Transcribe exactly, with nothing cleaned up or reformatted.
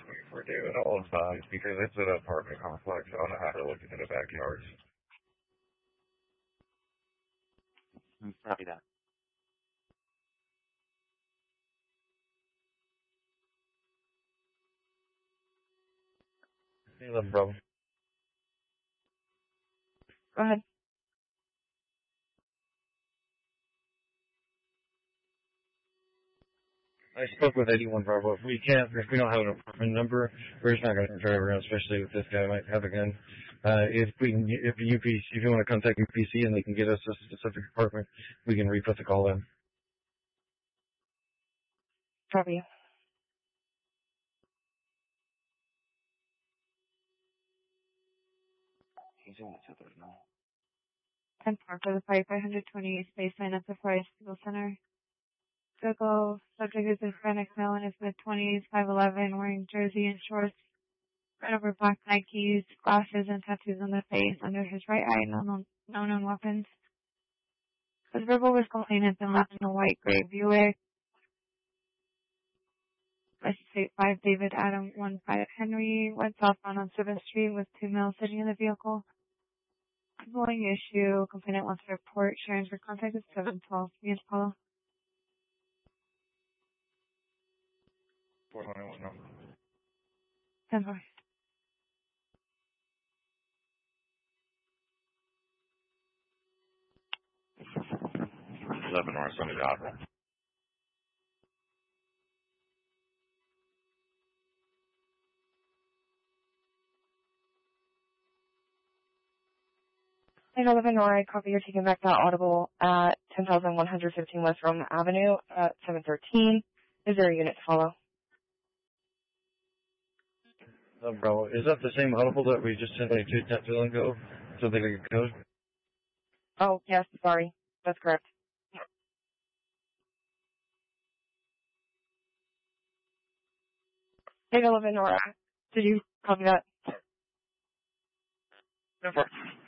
for doing all sides because it's an apartment complex. I don't know how to look into the backyards. Copy that. eleven, Bravo. Go ahead. I spoke with eighty-one Bravo. If we can't, if we don't have an apartment number, we're just not going to drive around, especially if this guy might have a gun. Uh, if we can, if U P C, if you want to contact U P C and they can get us a specific apartment, we can re-put the call in. Copy. He's in the two thirty-nine. ten four for the five five twenty-eight space line at the Forest School Center. Circle, subject is Hispanic male in his mid-twenties, five eleven, wearing jersey and shorts, red over black Nikes, glasses, and tattoos on the face. Under his right eye, no known, no known weapons. His verbal was complainant and left in a white gray Buick. License plate five David Adam one five Henry, went southbound on seventh Street with two males sitting in the vehicle. Following issue, complainant wants to report. Sharing for contact is seven twelve. Yes, Paulo. four twenty-one, no. ten four. eleven North Sunday Opera. eight eleven Nora, copy you're taking back that audible at ten thousand one hundred fifteen West Rome Avenue at seven thirteen. Is there a unit to follow? No, bro. Is that the same audible that we just sent like two ten to ago so they could code? Oh, yes, sorry. That's correct. eight eleven Nora, did you copy that? No problem.